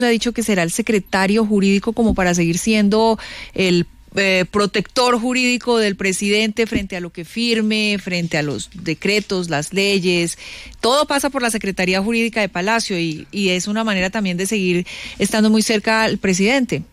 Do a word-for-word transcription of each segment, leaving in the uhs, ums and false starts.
ha dicho que será el secretario jurídico como para seguir siendo el eh, protector jurídico del presidente frente a lo que firme, frente a los decretos, las leyes. Todo pasa por la Secretaría Jurídica de Palacio y, y es una manera también de seguir estando muy cerca al presidente.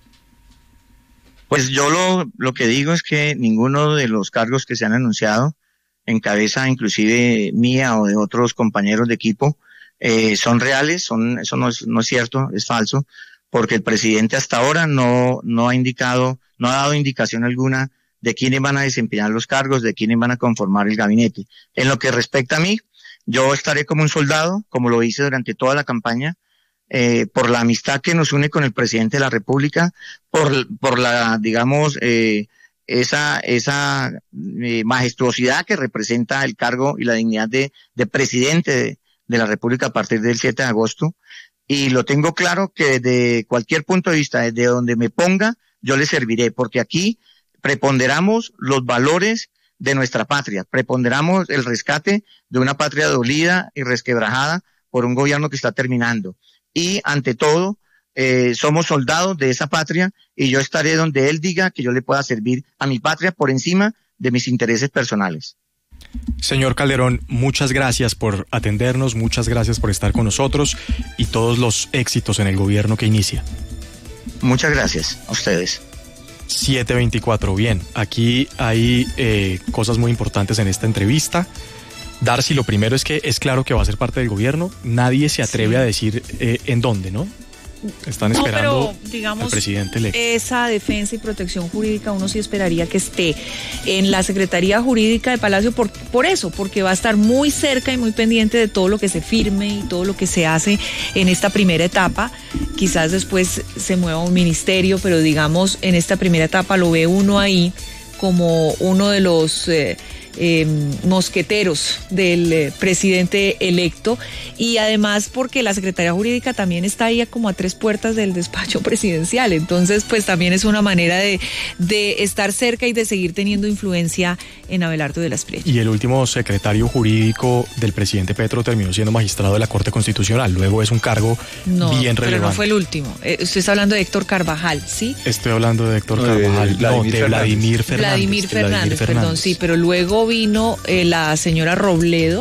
Pues yo lo, lo que digo es que ninguno de los cargos que se han anunciado, en cabeza inclusive mía o de otros compañeros de equipo, eh, son reales, son, eso no es, no es cierto, es falso, porque el presidente hasta ahora no, no ha indicado, no ha dado indicación alguna de quiénes van a desempeñar los cargos, de quiénes van a conformar el gabinete. En lo que respecta a mí, yo estaré como un soldado, como lo hice durante toda la campaña, eh, por la amistad que nos une con el presidente de la República, por, por la, digamos, eh, esa, esa eh, majestuosidad que representa el cargo y la dignidad de, de presidente de, de la República a partir del siete de agosto. Y lo tengo claro que desde cualquier punto de vista, desde donde me ponga, yo le serviré, porque aquí preponderamos los valores de nuestra patria, preponderamos el rescate de una patria dolida y resquebrajada por un gobierno que está terminando. Y ante todo, eh, somos soldados de esa patria y yo estaré donde él diga que yo le pueda servir a mi patria por encima de mis intereses personales. Señor Calderón, muchas gracias por atendernos, muchas gracias por estar con nosotros y todos los éxitos en el gobierno que inicia. Muchas gracias a ustedes. siete veinticuatro, bien, aquí hay eh, cosas muy importantes en esta entrevista. Darcy, lo primero es que es claro que va a ser parte del gobierno, nadie se atreve sí. a decir eh, en dónde, ¿no? Están esperando no, pero, digamos, al presidente electo. Esa defensa y protección jurídica uno sí esperaría que esté en la Secretaría Jurídica de Palacio por, por eso, porque va a estar muy cerca y muy pendiente de todo lo que se firme y todo lo que se hace en esta primera etapa. Quizás después se mueva a un ministerio, pero digamos en esta primera etapa lo ve uno ahí como uno de los eh, eh, mosqueteros del eh, presidente electo, y además porque la Secretaría Jurídica también está ahí como a tres puertas del despacho presidencial, entonces pues también es una manera de, de estar cerca y de seguir teniendo influencia en Abelardo de la Espriella. Y el último secretario jurídico del presidente Petro terminó siendo magistrado de la Corte Constitucional, luego es un cargo no, bien relevante. Pero no fue el último, eh, usted está hablando de Héctor Carvajal, ¿sí? Estoy hablando de Héctor no, Carvajal, de, no, de Vladimir Fernández. Vladimir Fernández, Vladimir Fernández, perdón, sí, pero luego vino eh, la señora Robledo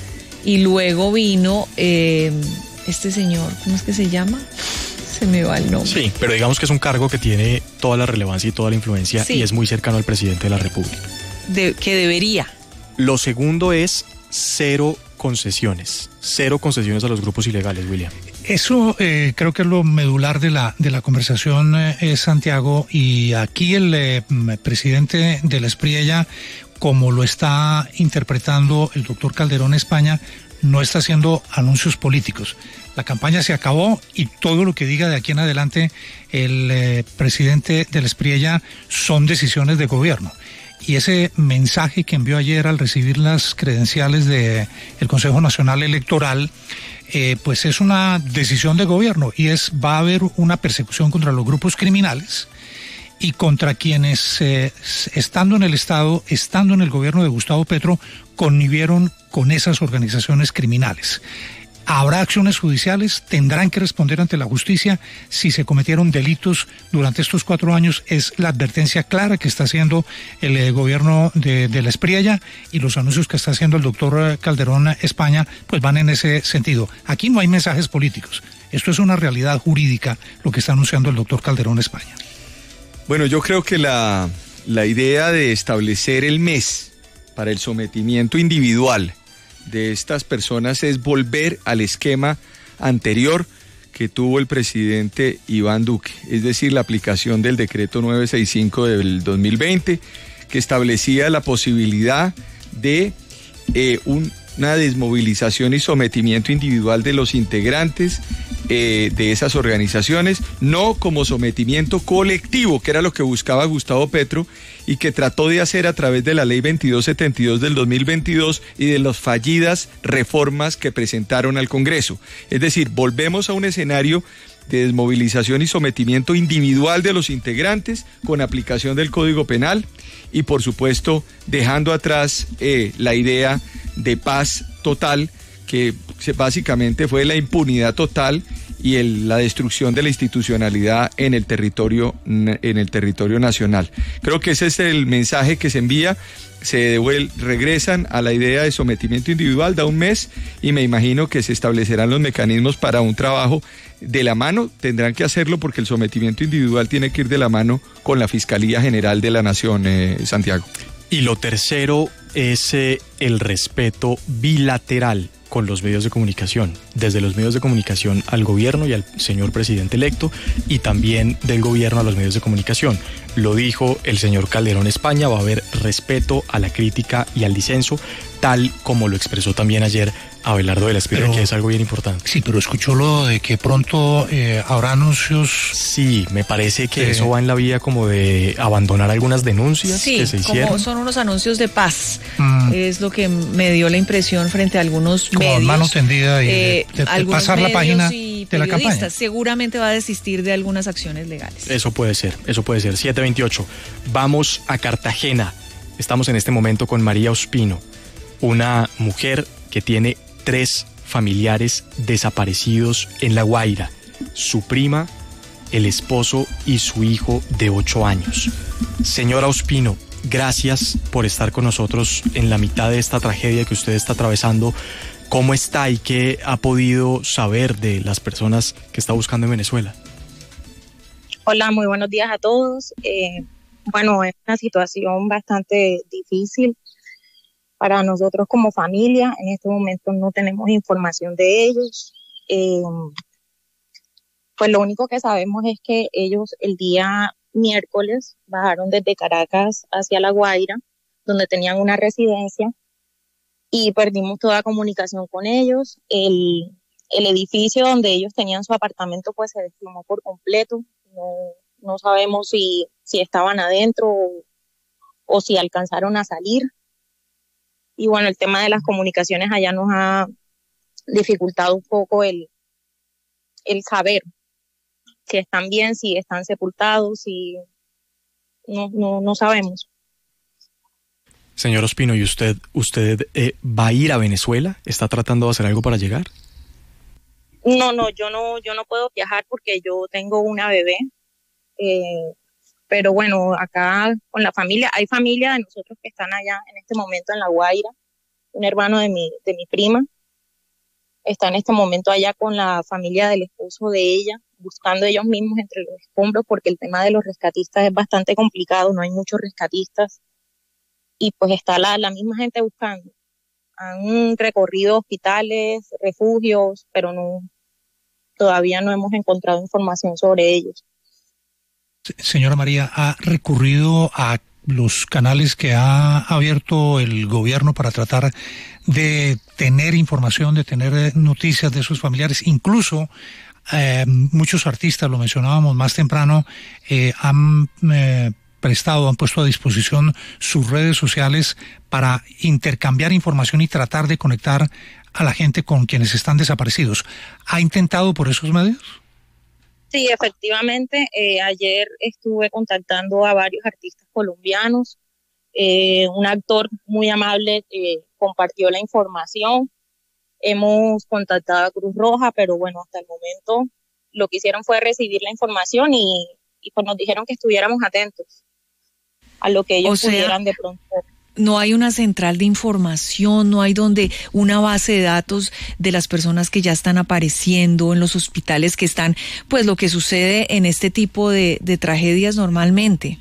y luego vino eh, este señor, ¿cómo es que se llama? Se me va el nombre. Sí, pero digamos que es un cargo que tiene toda la relevancia y toda la influencia sí. y es muy cercano al presidente de la República. De, que debería. Lo segundo es cero concesiones, cero concesiones a los grupos ilegales, William. Eso eh, creo que es lo medular de la de la conversación, eh, Santiago, y aquí el eh, presidente de la Espriella, como lo está interpretando el doctor Calderón España, no está haciendo anuncios políticos. La campaña se acabó y todo lo que diga de aquí en adelante el eh, presidente de la Espriella son decisiones de gobierno. Y ese mensaje que envió ayer al recibir las credenciales del Consejo Nacional Electoral, eh, pues es una decisión de gobierno y es va a haber una persecución contra los grupos criminales y contra quienes, eh, estando en el Estado, estando en el gobierno de Gustavo Petro, connivieron con esas organizaciones criminales. Habrá acciones judiciales, tendrán que responder ante la justicia si se cometieron delitos durante estos cuatro años. Es la advertencia clara que está haciendo el eh, gobierno de, de la Espriella, y los anuncios que está haciendo el doctor Calderón España pues van en ese sentido. Aquí no hay mensajes políticos, esto es una realidad jurídica lo que está anunciando el doctor Calderón España. Bueno, yo creo que la, la idea de establecer el mes para el sometimiento individual de estas personas es volver al esquema anterior que tuvo el presidente Iván Duque, es decir, la aplicación del decreto novecientos sesenta y cinco del dos mil veinte, que establecía la posibilidad de eh, un, una desmovilización y sometimiento individual de los integrantes eh, de esas organizaciones, no como sometimiento colectivo, que era lo que buscaba Gustavo Petro y que trató de hacer a través de la ley veintidós setenta y dos del dos mil veintidós y de las fallidas reformas que presentaron al Congreso. Es decir, volvemos a un escenario de desmovilización y sometimiento individual de los integrantes con aplicación del Código Penal y, por supuesto, dejando atrás eh, la idea de paz total, que básicamente fue la impunidad total y el, la destrucción de la institucionalidad en el territorio, en el territorio nacional. Creo que ese es el mensaje que se envía. Se devuelven, regresan a la idea de sometimiento individual, da un mes, y me imagino que se establecerán los mecanismos para un trabajo de la mano. Tendrán que hacerlo porque el sometimiento individual tiene que ir de la mano con la Fiscalía General de la Nación, eh, Santiago. Y lo tercero es eh, el respeto bilateral con los medios de comunicación, desde los medios de comunicación al gobierno y al señor presidente electo, y también del gobierno a los medios de comunicación. Lo dijo el señor Calderón España, va a haber respeto a la crítica y al disenso, tal como lo expresó también ayer Abelardo de la Espriella, que es algo bien importante. Sí, pero escuchó lo de que pronto eh, habrá anuncios. Sí, me parece que eh, eso va en la vía como de abandonar algunas denuncias sí, que se hicieron. Como son unos anuncios de paz, mm, es lo que me dio la impresión frente a algunos como medios. mano tendida y eh, de, de, de algunos pasar la página y de la campaña. Seguramente va a desistir de algunas acciones legales. Eso puede ser, eso puede ser. siete veintiocho. Vamos a Cartagena. Estamos en este momento con María Ospino, una mujer que tiene tres familiares desaparecidos en La Guaira. Su prima, el esposo y su hijo de ocho años. Señora Ospino, gracias por estar con nosotros en la mitad de esta tragedia que usted está atravesando. ¿Cómo está y qué ha podido saber de las personas que está buscando en Venezuela? Hola, muy buenos días a todos. Eh, bueno, es una situación bastante difícil para nosotros como familia. En este momento no tenemos información de ellos. Eh, pues lo único que sabemos es que ellos el día miércoles bajaron desde Caracas hacia La Guaira, donde tenían una residencia, y perdimos toda comunicación con ellos. El, el edificio donde ellos tenían su apartamento pues se desplomó por completo. No, no sabemos si, si estaban adentro o, o si alcanzaron a salir. Y bueno, el tema de las comunicaciones allá nos ha dificultado un poco el, el saber si están bien, si están sepultados, si no, no, no sabemos. Señor Ospino, ¿y usted, usted eh, va a ir a Venezuela? ¿Está tratando de hacer algo para llegar? No, no, yo no, yo no puedo viajar porque yo tengo una bebé. Eh, pero bueno, acá con la familia, hay familia de nosotros que están allá en este momento en La Guaira. Un hermano de mi, de mi prima está en este momento allá con la familia del esposo de ella, buscando ellos mismos entre los escombros, porque el tema de los rescatistas es bastante complicado, no hay muchos rescatistas, y pues está la, la misma gente buscando. Han recorrido hospitales, refugios, pero no, todavía no hemos encontrado información sobre ellos. Señora María, ¿ha recurrido a los canales que ha abierto el gobierno para tratar de tener información, de tener noticias de sus familiares? Incluso eh, muchos artistas, lo mencionábamos más temprano, eh, han eh, prestado, han puesto a disposición sus redes sociales para intercambiar información y tratar de conectar a la gente con quienes están desaparecidos. ¿Ha intentado por esos medios? Sí, efectivamente. Eh, ayer estuve contactando a varios artistas colombianos. Eh, un actor muy amable eh, compartió la información. Hemos contactado a Cruz Roja, pero bueno, hasta el momento lo que hicieron fue recibir la información y, y pues nos dijeron que estuviéramos atentos a lo que ellos o sea, pudieran de pronto. No hay una central de información, no hay donde una base de datos de las personas que ya están apareciendo en los hospitales que están, pues lo que sucede en este tipo de, de tragedias normalmente.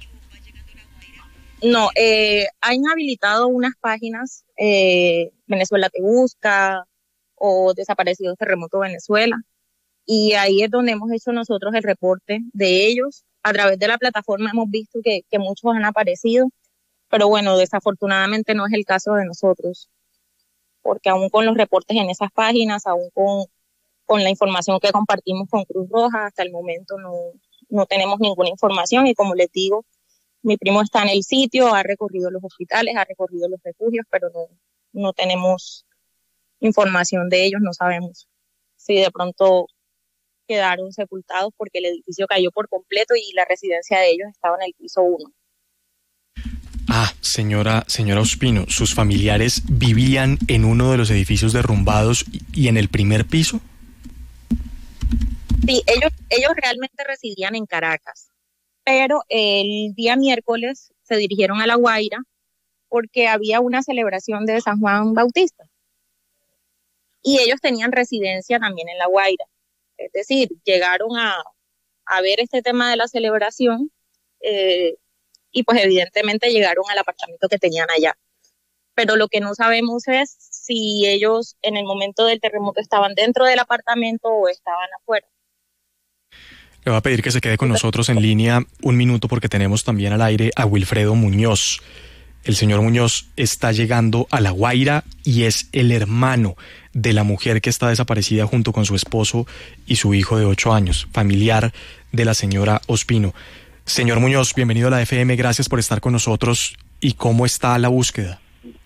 No, eh, han habilitado unas páginas, eh, Venezuela Te Busca o Desaparecidos Terremoto Venezuela, y ahí es donde hemos hecho nosotros el reporte de ellos. A través de la plataforma hemos visto que, que muchos han aparecido, pero bueno, desafortunadamente no es el caso de nosotros, porque aún con los reportes en esas páginas, aún con, con la información que compartimos con Cruz Roja, hasta el momento no, no tenemos ninguna información. Y como les digo, mi primo está en el sitio, ha recorrido los hospitales, ha recorrido los refugios, pero no, no tenemos información de ellos, no sabemos si de pronto quedaron sepultados porque el edificio cayó por completo y la residencia de ellos estaba en el piso uno. Ah, señora, señora Ospino, ¿sus familiares vivían en uno de los edificios derrumbados y en el primer piso? Sí, ellos, ellos realmente residían en Caracas, pero el día miércoles se dirigieron a La Guaira porque había una celebración de San Juan Bautista. Y ellos tenían residencia también en La Guaira. Es decir, llegaron a, a ver este tema de la celebración eh, y pues evidentemente llegaron al apartamento que tenían allá. Pero lo que no sabemos es si ellos en el momento del terremoto estaban dentro del apartamento o estaban afuera. Le voy a pedir que se quede con nosotros en línea un minuto porque tenemos también al aire a Wilfredo Muñoz. El señor Muñoz está llegando a La Guaira y es el hermano de la mujer que está desaparecida junto con su esposo y su hijo de ocho años, familiar de la señora Ospino. Señor Muñoz, bienvenido a la F M, gracias por estar con nosotros. ¿Y cómo está la búsqueda?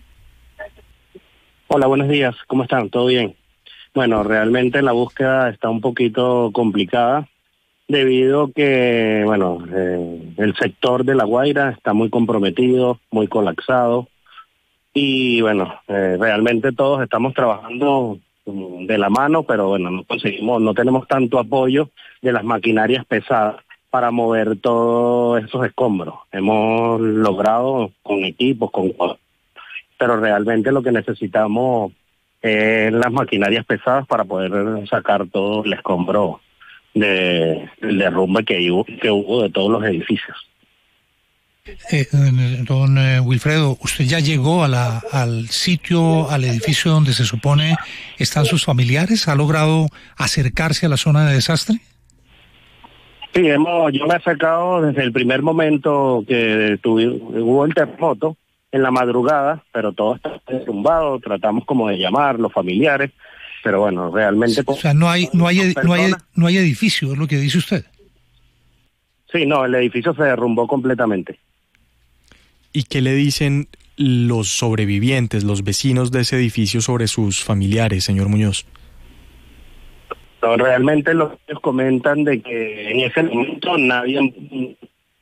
Hola, buenos días, ¿cómo están? ¿Todo bien? Bueno, realmente la búsqueda está un poquito complicada debido a que, bueno, eh, el sector de La Guaira está muy comprometido, muy colapsado y, bueno, eh, realmente todos estamos trabajando de la mano, pero, bueno, no conseguimos, no tenemos tanto apoyo de las maquinarias pesadas para mover todos esos escombros. Hemos logrado con equipos, con pero realmente lo que necesitamos es las maquinarias pesadas para poder sacar todo el escombro de el derrumbe que hubo, que hubo de todos los edificios. Eh, don eh, Wilfredo, ¿usted ya llegó a la, al sitio, al edificio donde se supone están sus familiares? ¿Ha logrado acercarse a la zona de desastre? Sí, hemos, yo me he acercado desde el primer momento que tuve, hubo el terremoto, en la madrugada, pero todo está derrumbado, tratamos como de llamar los familiares, pero bueno, realmente... O sea, no hay, no hay, no hay, no hay edificio, es lo que dice usted. Sí, no, el edificio se derrumbó completamente. ¿Y qué le dicen los sobrevivientes, los vecinos de ese edificio sobre sus familiares, señor Muñoz? No, realmente los que ellos comentan de que en ese momento nadie...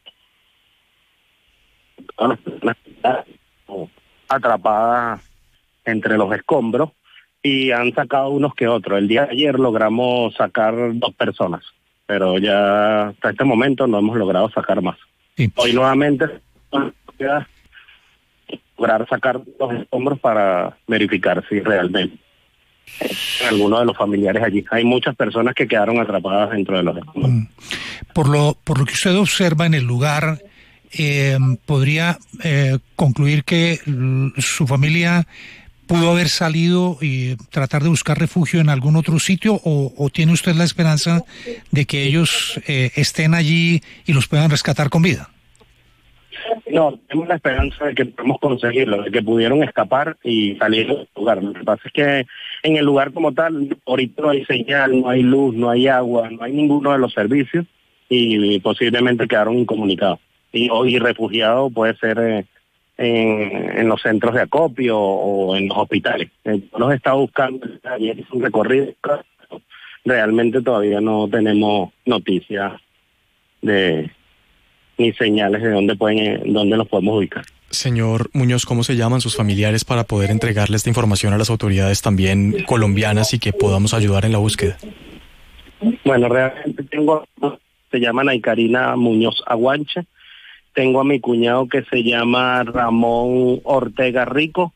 atrapada entre los escombros y han sacado unos que otros. El día de ayer logramos sacar dos personas, pero ya hasta este momento no hemos logrado sacar más. Sí. Hoy nuevamente queda lograr sacar los escombros para verificar si realmente alguno de los familiares allí. Hay muchas personas que quedaron atrapadas dentro de los escombros. Por lo, por lo que usted observa en el lugar, Eh, podría eh, concluir que su familia pudo haber salido y tratar de buscar refugio en algún otro sitio, o, o tiene usted la esperanza de que ellos eh, estén allí y los puedan rescatar con vida? No, tenemos la esperanza de que podemos conseguirlo, de que pudieron escapar y salir del lugar. Lo que pasa es que en el lugar como tal, ahorita no hay señal, no hay luz, no hay agua, no hay ninguno de los servicios y posiblemente quedaron incomunicados. Y, o, y refugiado puede ser eh, en, en los centros de acopio o, o en los hospitales. Eh, los he estado buscando, ayer hice un recorrido, realmente todavía no tenemos noticias de ni señales de dónde pueden, dónde los podemos ubicar. Señor Muñoz, ¿cómo se llaman sus familiares para poder entregarle esta información a las autoridades también colombianas y que podamos ayudar en la búsqueda? Bueno, realmente tengo, se llama Naikarina Muñoz Aguanche. Tengo a mi cuñado que se llama Ramón Ortega Rico.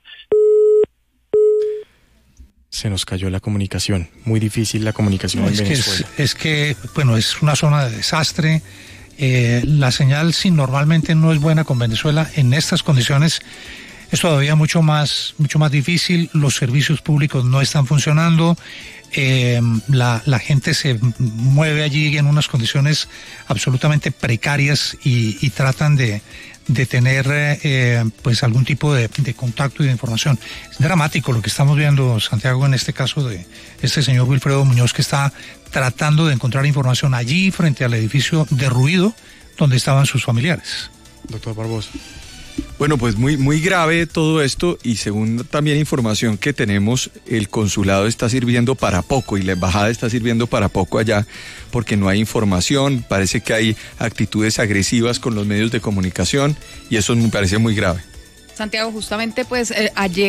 Se nos cayó la comunicación. Muy difícil la comunicación no, en es Venezuela. Que es, es que, bueno, es una zona de desastre. Eh, la señal, si normalmente no es buena con Venezuela, en estas condiciones es todavía mucho más, mucho más difícil. Los servicios públicos no están funcionando. Eh, la, la gente se mueve allí en unas condiciones absolutamente precarias y, y tratan de, de tener eh, pues algún tipo de, de contacto y de información. Es dramático lo que estamos viendo, Santiago, en este caso de este señor Wilfredo Muñoz, que está tratando de encontrar información allí frente al edificio derruido donde estaban sus familiares. Doctor Barbosa. Bueno, pues muy, muy grave todo esto, y según también información que tenemos, el consulado está sirviendo para poco y la embajada está sirviendo para poco allá porque no hay información, parece que hay actitudes agresivas con los medios de comunicación y eso me parece muy grave. Santiago, justamente pues eh, ayer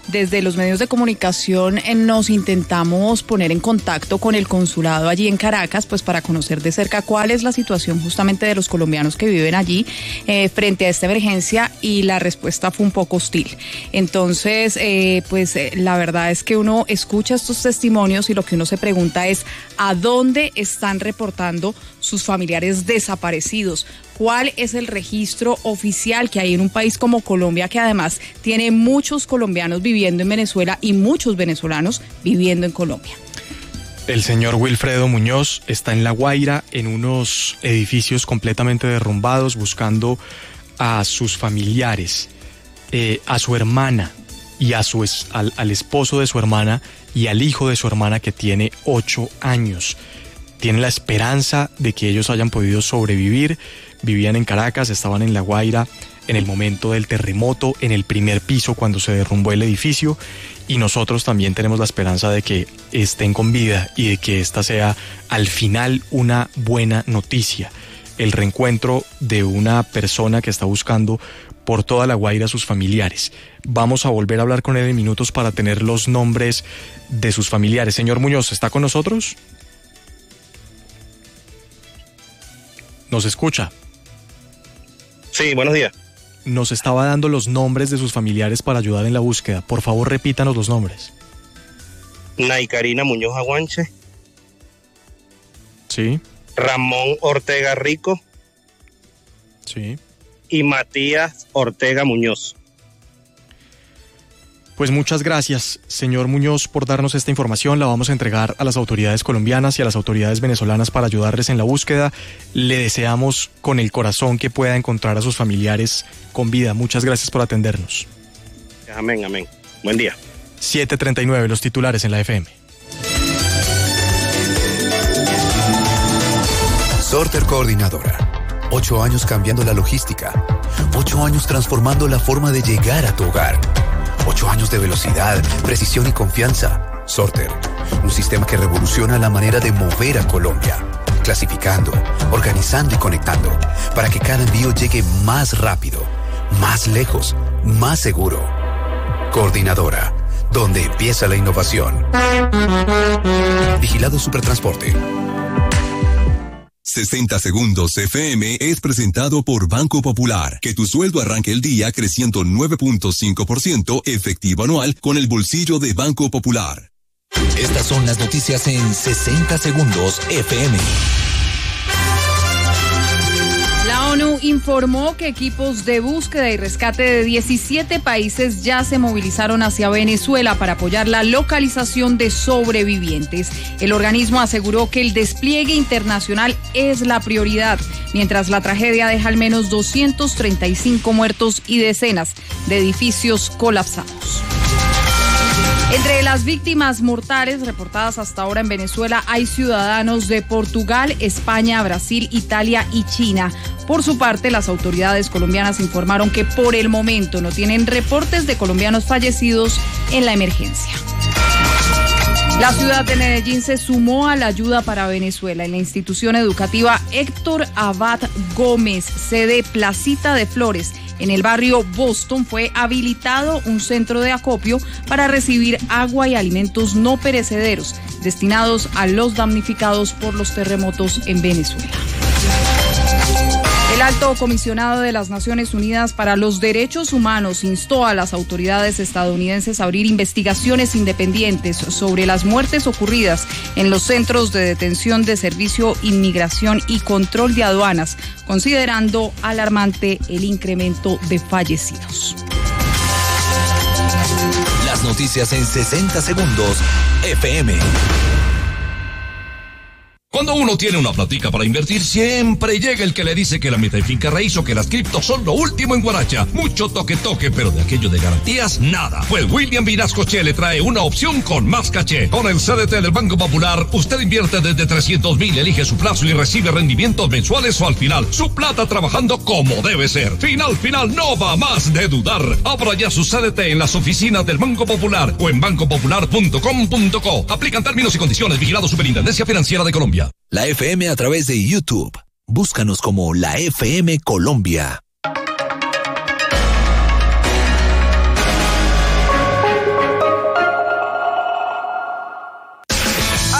desde los medios de comunicación eh, nos intentamos poner en contacto con el consulado allí en Caracas, pues para conocer de cerca cuál es la situación justamente de los colombianos que viven allí eh, frente a esta emergencia, y la respuesta fue un poco hostil. Entonces, eh, pues eh, la verdad es que uno escucha estos testimonios y lo que uno se pregunta es ¿a dónde están reportando sus familiares desaparecidos? ¿Cuál es el registro oficial que hay en un país como Colombia, que además tiene muchos colombianos viviendo en Venezuela y muchos venezolanos viviendo en Colombia? El señor Wilfredo Muñoz está en La Guaira, en unos edificios completamente derrumbados, buscando a sus familiares, eh, a su hermana y a su es, al, al esposo de su hermana y al hijo de su hermana, que tiene ocho años. Tiene la esperanza de que ellos hayan podido sobrevivir. Vivían en Caracas, estaban en La Guaira en el momento del terremoto, en el primer piso cuando se derrumbó el edificio, y nosotros también tenemos la esperanza de que estén con vida y de que esta sea al final una buena noticia. El reencuentro de una persona que está buscando por toda La Guaira a sus familiares. Vamos a volver a hablar con él en minutos para tener los nombres de sus familiares. Señor Muñoz, ¿está con nosotros? ¿Nos escucha? Sí, buenos días. Nos estaba dando los nombres de sus familiares para ayudar en la búsqueda. Por favor, repítanos los nombres. Naykarina Muñoz Aguanche. Sí. Ramón Ortega Rico. Sí. Y Matías Ortega Muñoz. Pues muchas gracias, señor Muñoz, por darnos esta información. La vamos a entregar a las autoridades colombianas y a las autoridades venezolanas para ayudarles en la búsqueda. Le deseamos con el corazón que pueda encontrar a sus familiares con vida. Muchas gracias por atendernos. Amén, amén. Buen día. siete treinta y nueve, los titulares en la F M. Sorter Coordinadora. Ocho años cambiando la logística. Ocho años transformando la forma de llegar a tu hogar. Ocho años de velocidad, precisión y confianza. Sorter, un sistema que revoluciona la manera de mover a Colombia. Clasificando, organizando y conectando, para que cada envío llegue más rápido, más lejos, más seguro. Coordinadora, donde empieza la innovación. Vigilado Supertransporte. sesenta Segundos F M es presentado por Banco Popular. Que tu sueldo arranque el día creciendo nueve punto cinco por ciento efectivo anual con el bolsillo de Banco Popular. Estas son las noticias en sesenta Segundos F M. La ONU informó que equipos de búsqueda y rescate de diecisiete países ya se movilizaron hacia Venezuela para apoyar la localización de sobrevivientes. El organismo aseguró que el despliegue internacional es la prioridad, mientras la tragedia deja al menos doscientos treinta y cinco muertos y decenas de edificios colapsados. Entre las víctimas mortales reportadas hasta ahora en Venezuela hay ciudadanos de Portugal, España, Brasil, Italia y China. Por su parte, las autoridades colombianas informaron que por el momento no tienen reportes de colombianos fallecidos en la emergencia. La ciudad de Medellín se sumó a la ayuda para Venezuela. En la institución educativa Héctor Abad Gómez, sede Placita de Flores, en el barrio Boston, fue habilitado un centro de acopio para recibir agua y alimentos no perecederos destinados a los damnificados por los terremotos en Venezuela. El alto comisionado de las Naciones Unidas para los Derechos Humanos instó a las autoridades estadounidenses a abrir investigaciones independientes sobre las muertes ocurridas en los centros de detención de Servicio Inmigración y Control de Aduanas, considerando alarmante el incremento de fallecidos. Las noticias en sesenta Segundos F M. Cuando uno tiene una platica para invertir, siempre llega el que le dice que la meta en finca raíz o que las criptos son lo último en guaracha. Mucho toque toque, pero de aquello de garantías, nada. Pues William Vinasco Che le trae una opción con más caché. Con el C D T del Banco Popular, usted invierte desde trescientos mil, elige su plazo y recibe rendimientos mensuales o al final. Su plata trabajando como debe ser. Final, final, no va más de dudar. Abra ya su C D T en las oficinas del Banco Popular o en banco popular punto com punto co. Aplican términos y condiciones. Vigilado Superintendencia Financiera de Colombia. La F M a través de YouTube. Búscanos como la F M Colombia.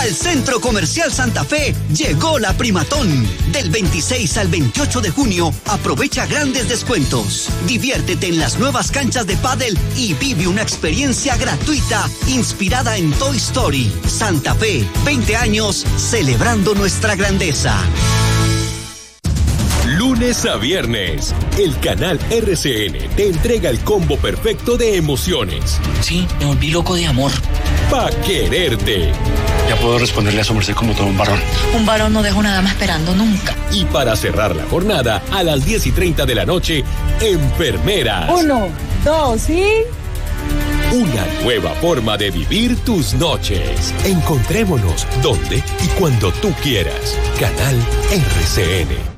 Al Centro Comercial Santa Fe llegó la Primatón. Del veintiséis al veintiocho de junio, aprovecha grandes descuentos. Diviértete en las nuevas canchas de pádel y vive una experiencia gratuita inspirada en Toy Story. Santa Fe, veinte años celebrando nuestra grandeza. Lunes a viernes, el canal R C N te entrega el combo perfecto de emociones. Sí, me volví loco de amor. Pa' quererte. Ya puedo responderle a su merced como todo un varón. Un varón no deja una dama esperando nunca. Y para cerrar la jornada, a las diez y treinta de la noche, Enfermeras. Uno, dos y... Una nueva forma de vivir tus noches. Encontrémonos donde y cuando tú quieras. Canal R C N.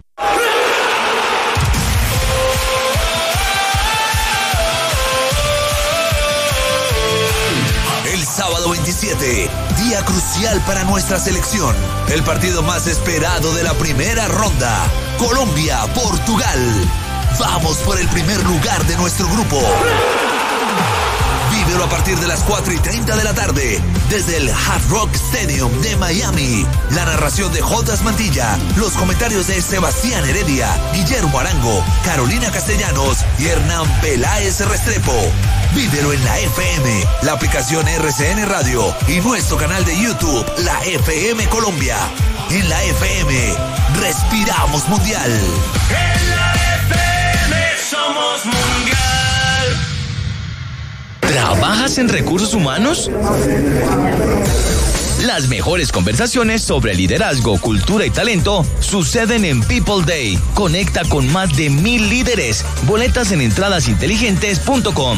Sábado veintisiete, día crucial para nuestra selección. El partido más esperado de la primera ronda. Colombia-Portugal. Vamos por el primer lugar de nuestro grupo. Vívelo a partir de las cuatro y treinta de la tarde, desde el Hard Rock Stadium de Miami. La narración de Jotas Mantilla, los comentarios de Sebastián Heredia, Guillermo Arango, Carolina Castellanos y Hernán Peláez Restrepo. Vívelo en la F M, la aplicación R C N Radio y nuestro canal de YouTube, la F M Colombia. En la F M, respiramos mundial. En la F M somos mundial. ¿Trabajas en recursos humanos? Las mejores conversaciones sobre liderazgo, cultura y talento suceden en People Day. Conecta con más de mil líderes. Boletas en entradas inteligentes punto com.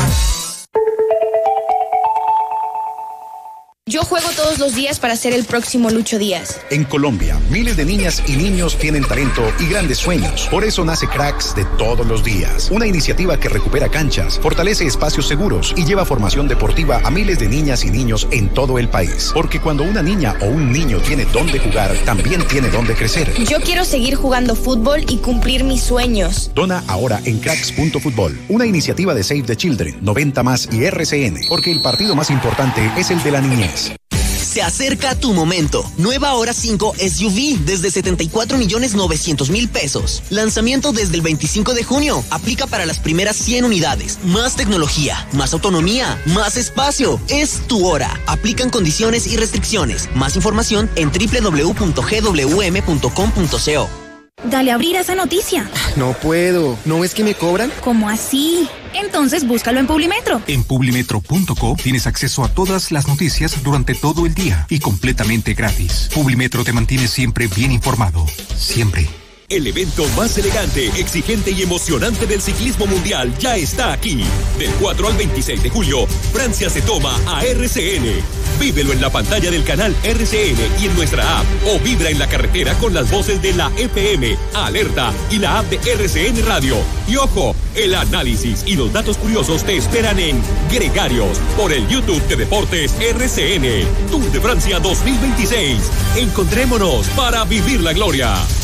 Yo juego todos los días para ser el próximo Lucho Díaz. En Colombia, miles de niñas y niños tienen talento y grandes sueños. Por eso nace Cracks de todos los días. Una iniciativa que recupera canchas, fortalece espacios seguros y lleva formación deportiva a miles de niñas y niños en todo el país. Porque cuando una niña o un niño tiene dónde jugar, también tiene dónde crecer. Yo quiero seguir jugando fútbol y cumplir mis sueños. Dona ahora en cracks punto fútbol. Una iniciativa de Save the Children, noventa más y R C N. Porque el partido más importante es el de la niñez. Se acerca tu momento. Nueva Hora cinco S U V desde setenta y cuatro millones novecientos mil pesos. Lanzamiento desde el veinticinco de junio. Aplica para las primeras cien unidades. Más tecnología, más autonomía, más espacio. Es tu hora. Aplican condiciones y restricciones. Más información en doble u doble u doble u punto g w m punto com punto co. Dale a abrir esa noticia. No puedo. ¿No ves que me cobran? ¿Cómo así? Entonces búscalo en Publimetro. En publimetro punto co tienes acceso a todas las noticias durante todo el día y completamente gratis. Publimetro te mantiene siempre bien informado. Siempre. El evento más elegante, exigente y emocionante del ciclismo mundial ya está aquí. Del cuatro al veintiséis de julio, Francia se toma a R C N. Vívelo en la pantalla del canal R C N y en nuestra app o vibra en la carretera con las voces de la F M, Alerta y la app de R C N Radio. Y ojo, el análisis y los datos curiosos te esperan en Gregarios por el YouTube de Deportes R C N. Tour de Francia dos mil veintiséis. Encontrémonos para vivir la gloria.